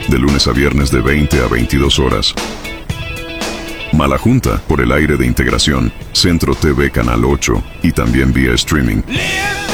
de lunes a viernes de 20 a 22 horas. Malajunta por el aire de Integración, Centro TV Canal 8 y también vía streaming.